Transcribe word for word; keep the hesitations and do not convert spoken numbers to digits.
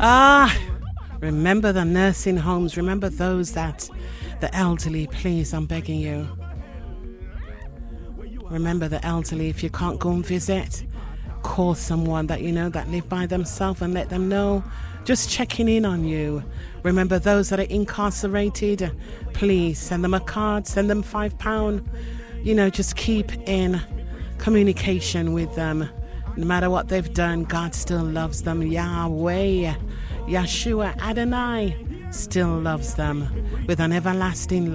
Ah, remember the nursing homes. Remember those that, the elderly, please, I'm begging you. Remember the elderly. If you can't go and visit, call someone that you know that live by themselves and let them know. Just checking in on you. Remember those that are incarcerated. Please send them a card, send them five pounds. You know, just keep in communication with them. No matter what they've done, God still loves them. Yahweh, Yeshua, Adonai still loves them with an everlasting love.